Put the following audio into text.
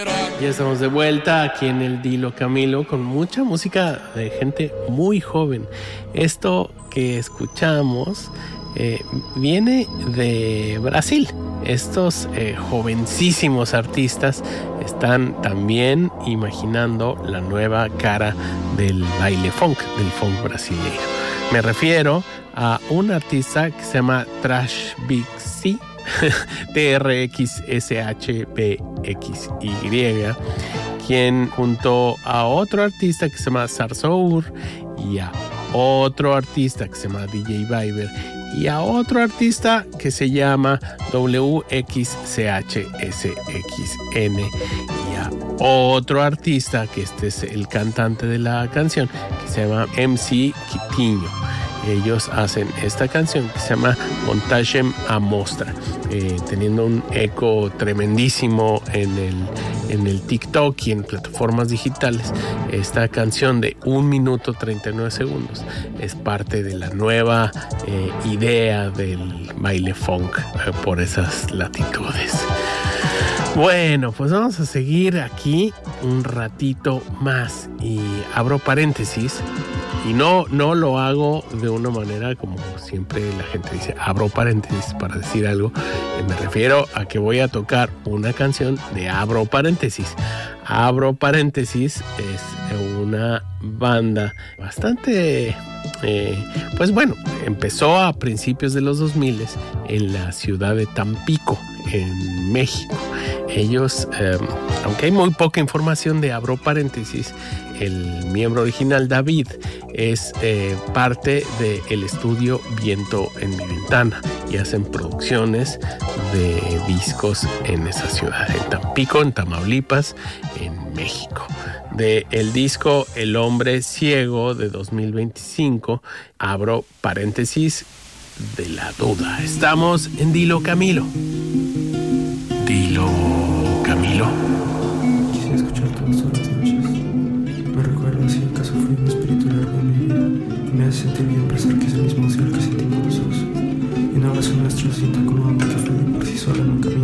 Ya estamos de vuelta aquí en el Dilo Camilo con mucha música de gente muy joven. Esto que escuchamos viene de Brasil. Estos jovencísimos artistas están también imaginando la nueva cara del baile funk, del funk brasileño. Me refiero a un artista que se llama Trash Big C, TRXSHBXY, quien junto a otro artista que se llama Sarsour y a otro artista que se llama DJ Viber y a otro artista que se llama WXCHSXN y a otro artista que este es el cantante de la canción que se llama MC Quitinho. Ellos hacen esta canción que se llama Montagem à Mostra, teniendo un eco tremendísimo en el TikTok y en plataformas digitales. Esta canción de 1 minuto 39 segundos es parte de la nueva idea del baile funk por esas latitudes. Bueno, pues vamos a seguir aquí un ratito más y abro paréntesis. Y no lo hago de una manera como siempre la gente dice, abro paréntesis para decir algo. Me refiero a que voy a tocar una canción de abro paréntesis. Abro paréntesis es una banda bastante, pues bueno, empezó a principios de los 2000 en la ciudad de Tampico, en México. Ellos, aunque hay muy poca información de abro paréntesis, el miembro original David es parte del estudio Viento en mi Ventana y hacen producciones de discos en esa ciudad, en Tampico, en Tamaulipas, en México. Del disco El Hombre Ciego de 2025, abro paréntesis de la duda. Estamos en Dilo Camilo. Dilo Camilo. Quisiera escuchar todas las noches. Me recuerdo si acaso fui un espíritu largo en mi vida y me hace sentir bien pensar que es el mismo cielo que sentimos los dos. Y un abrazo nuestro siento como agua que fluye por sí sola en un camino.